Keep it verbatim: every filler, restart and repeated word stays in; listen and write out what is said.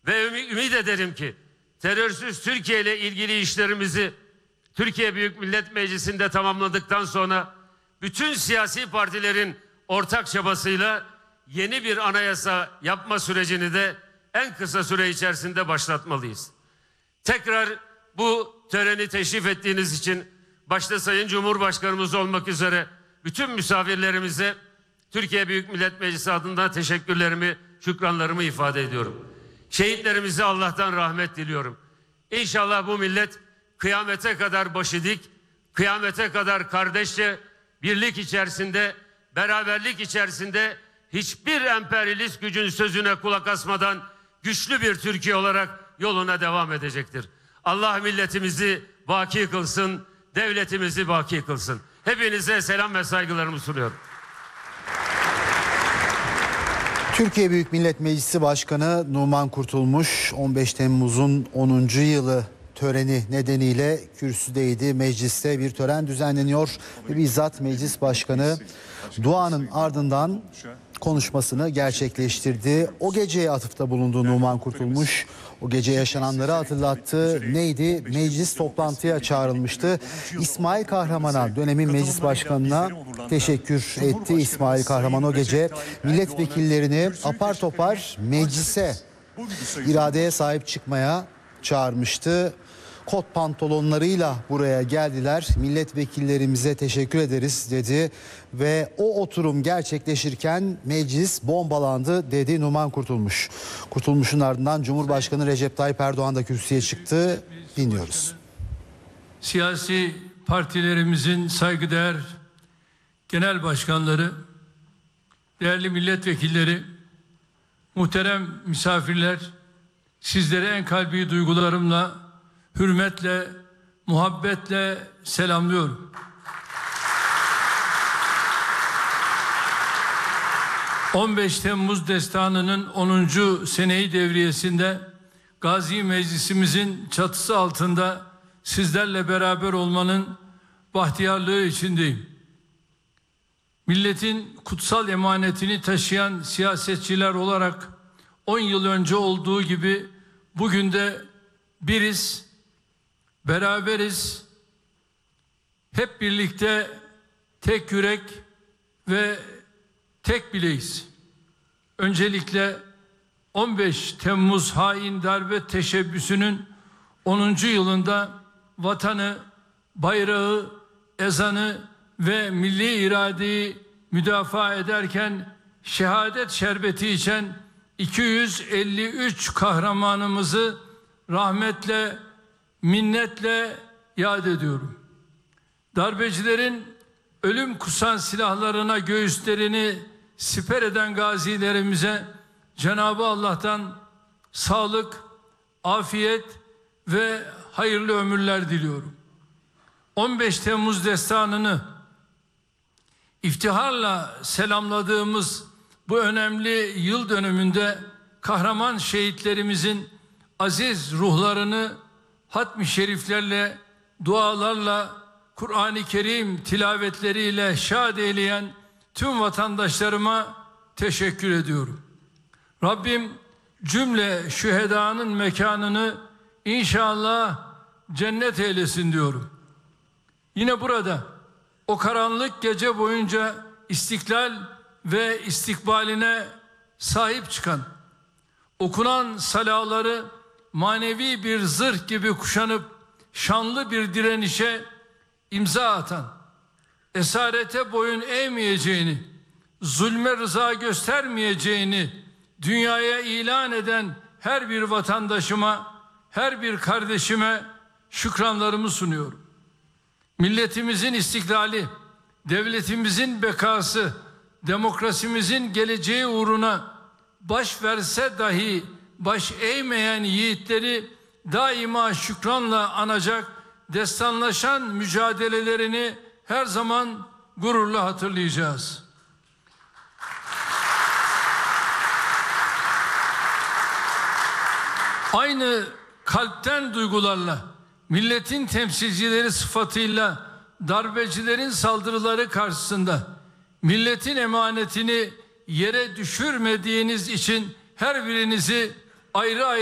Ve ümit ederim ki terörsüz Türkiye ile ilgili işlerimizi Türkiye Büyük Millet Meclisi'nde tamamladıktan sonra bütün siyasi partilerin ortak çabasıyla yeni bir anayasa yapma sürecini de en kısa süre içerisinde başlatmalıyız. Tekrar bu töreni teşrif ettiğiniz için başta Sayın Cumhurbaşkanımız olmak üzere bütün misafirlerimize Türkiye Büyük Millet Meclisi adına teşekkürlerimi, şükranlarımı ifade ediyorum. Şehitlerimize Allah'tan rahmet diliyorum. İnşallah bu millet kıyamete kadar başı dik, kıyamete kadar kardeşçe, birlik içerisinde, beraberlik içerisinde hiçbir emperyalist gücün sözüne kulak asmadan güçlü bir Türkiye olarak yoluna devam edecektir. Allah milletimizi baki kılsın, devletimizi baki kılsın. Hepinize selam ve saygılarımı sunuyorum. Türkiye Büyük Millet Meclisi Başkanı Numan Kurtulmuş on beş Temmuz'un onuncu yılı töreni nedeniyle kürsüdeydi. Mecliste bir tören düzenleniyor ve bizzat Meclis Başkanı duanın ardından konuşmasını gerçekleştirdi. O geceye atıfta bulundu Numan Kurtulmuş. O gece yaşananları hatırlattı. Neydi? Meclis toplantıya çağrılmıştı. İsmail Kahraman'a, dönemin meclis başkanına teşekkür etti. İsmail Kahraman o gece milletvekillerini apar topar meclise, iradeye sahip çıkmaya çağırmıştı. Kot pantolonlarıyla buraya geldiler. Milletvekillerimize teşekkür ederiz dedi ve o oturum gerçekleşirken meclis bombalandı dedi Numan Kurtulmuş. Kurtulmuş'un ardından Cumhurbaşkanı Recep Tayyip Erdoğan da kürsüye çıktı. Dinliyoruz. Siyasi partilerimizin saygıdeğer genel başkanları, değerli milletvekilleri, muhterem misafirler, sizlere en kalbi duygularımla, hürmetle, muhabbetle selamlıyorum. on beş Temmuz destanının onuncu seneyi devriyesinde Gazi Meclisimizin çatısı altında sizlerle beraber olmanın bahtiyarlığı içindeyim. Milletin kutsal emanetini taşıyan siyasetçiler olarak on yıl önce olduğu gibi bugün de biriz, beraberiz, hep birlikte tek yürek ve tek bileğiz. Öncelikle on beş Temmuz hain darbe teşebbüsünün onuncu yılında vatanı, bayrağı, ezanı ve milli iradeyi müdafaa ederken şehadet şerbeti içen iki yüz elli üç kahramanımızı rahmetle, minnetle yad ediyorum. Darbecilerin ölüm kusan silahlarına göğüslerini siper eden gazilerimize Cenab-ı Allah'tan sağlık, afiyet ve hayırlı ömürler diliyorum. on beş Temmuz destanını iftiharla selamladığımız bu önemli yıl dönümünde kahraman şehitlerimizin aziz ruhlarını hatmi şeriflerle, dualarla, Kur'an-ı Kerim tilavetleriyle şad eyleyen tüm vatandaşlarıma teşekkür ediyorum. Rabbim cümle şühedanın mekanını inşallah cennet eylesin diyorum. Yine burada o karanlık gece boyunca istiklal ve istikbaline sahip çıkan, okunan salaları manevi bir zırh gibi kuşanıp şanlı bir direnişe imza atan, esarete boyun eğmeyeceğini, zulme rıza göstermeyeceğini dünyaya ilan eden her bir vatandaşıma, her bir kardeşime şükranlarımı sunuyorum. Milletimizin istiklali, devletimizin bekası, demokrasimizin geleceği uğruna baş verse dahi baş eğmeyen yiğitleri daima şükranla anacak, destanlaşan mücadelelerini her zaman gururla hatırlayacağız. Aynı kalpten duygularla milletin temsilcileri sıfatıyla darbecilerin saldırıları karşısında milletin emanetini yere düşürmediğiniz için her birinizi ayrı ayrı